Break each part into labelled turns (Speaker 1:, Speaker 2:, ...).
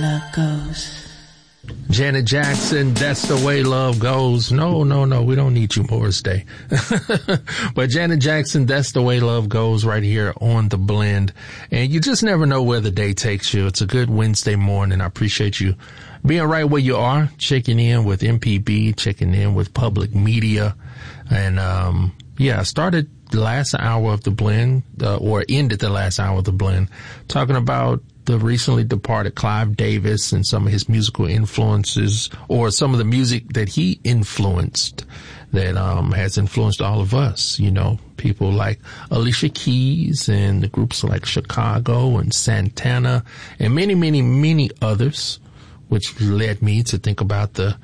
Speaker 1: love goes.
Speaker 2: Janet Jackson, That's the Way Love Goes. No, we don't need you Morris Day. But Janet Jackson, That's the Way Love Goes right here on The Blend. And you just never know where the day takes you. It's a good Wednesday morning. I appreciate you being right where you are, checking in with MPB, checking in with public media. And, I started the last hour of The Blend, or ended the last hour of The Blend, talking about the recently departed Clive Davis and some of his musical influences, or some of the music that he influenced that has influenced all of us. You know, people like Alicia Keys and the groups like Chicago and Santana and many, many, many others, which led me to think about the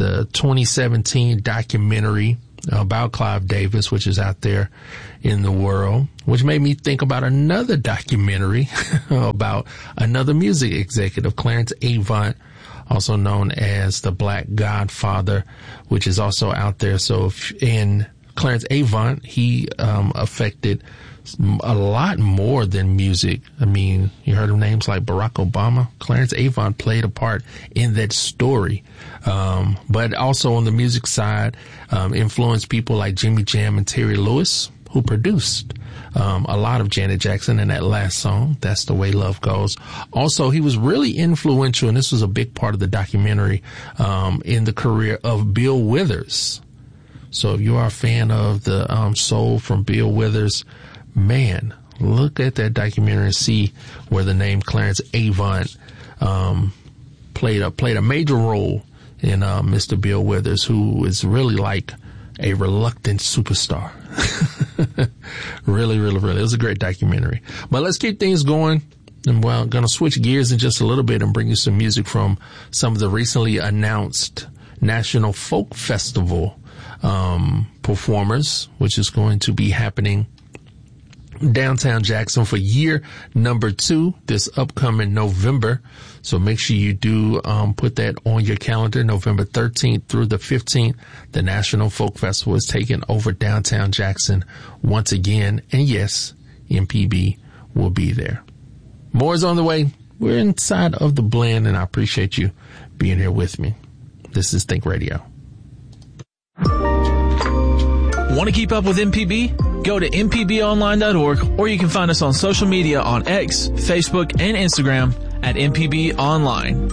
Speaker 2: 2017 documentary about Clive Davis, which is out there in the world, which made me think about another documentary about another music executive, Clarence Avant, also known as the Black Godfather, which is also out there. So in Clarence Avant, he affected a lot more than music. I mean, you heard of names like Barack Obama. Clarence Avant played a part in that story. But also on the music side, influenced people like Jimmy Jam and Terry Lewis, who produced a lot of Janet Jackson in that last song, That's the Way Love Goes. Also, he was really influential, and this was a big part of the documentary, in the career of Bill Withers. So if you are a fan of the soul from Bill Withers, man, look at that documentary and see where the name Clarence Avant played a major role in Mr. Bill Withers, who is really like a reluctant superstar. Really, really, really. It was a great documentary. But let's keep things going. And well, I'm going to switch gears in just a little bit and bring you some music from some of the recently announced National Folk Festival performers, which is going to be happening downtown Jackson for year number 2 this upcoming November. So make sure you do put that on your calendar. November 13th through the 15th, the National Folk Festival is taking over downtown Jackson once again. And yes, MPB will be there. More is on the way. We're inside of The Blend, and I appreciate you being here with me. This is Think Radio.
Speaker 3: Want to keep up with MPB? Go to mpbonline.org, or you can find us on social media on X, Facebook, and Instagram at MPB Online.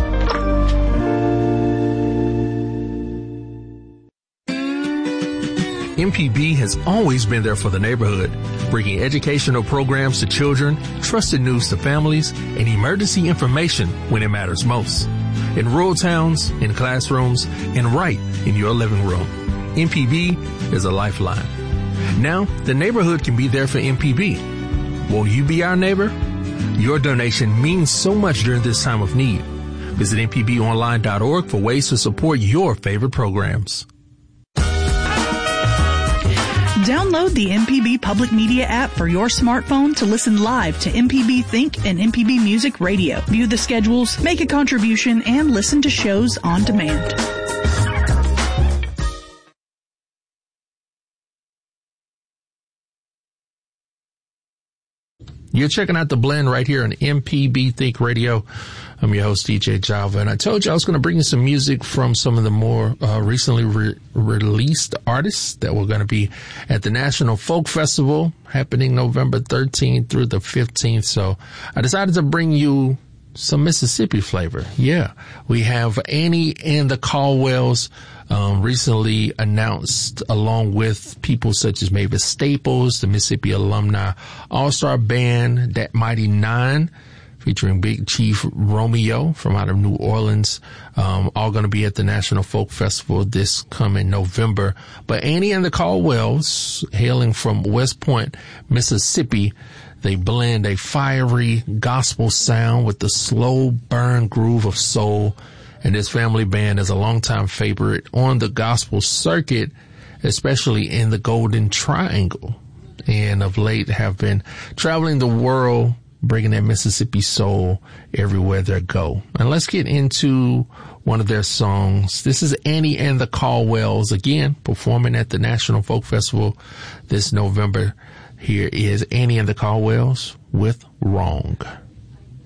Speaker 2: MPB has always been there for the neighborhood, bringing educational programs to children, trusted news to families, and emergency information when it matters most. In rural towns, in classrooms, and right in your living room. MPB is a lifeline. Now, the neighborhood can be there for MPB. Won't you be our neighbor? Your donation means so much during this time of need. Visit mpbonline.org for ways to support your favorite programs.
Speaker 4: Download the MPB Public Media app for your smartphone to listen live to MPB Think and MPB Music Radio. View the schedules, make a contribution, and listen to shows on demand.
Speaker 2: You're checking out The Blend right here on MPB Think Radio. I'm your host, DJ Java, and I told you I was going to bring you some music from some of the more recently released artists that were going to be at the National Folk Festival happening November 13th through the 15th. So I decided to bring you some Mississippi flavor. Yeah, we have Annie and the Caldwells recently announced, along with people such as Mavis Staples, the Mississippi Alumni All-Star Band, That Mighty Nine, featuring Big Chief Romeo from out of New Orleans, all going to be at the National Folk Festival this coming November. But Annie and the Caldwells, hailing from West Point, Mississippi, they blend a fiery gospel sound with the slow burn groove of soul. And this family band is a longtime favorite on the gospel circuit, especially in the Golden Triangle. And of late have been traveling the world, bringing that Mississippi soul everywhere they go. And let's get into one of their songs. This is Annie and the Caldwells, again, performing at the National Folk Festival this November. Here is Annie and the Caldwells with Wrong.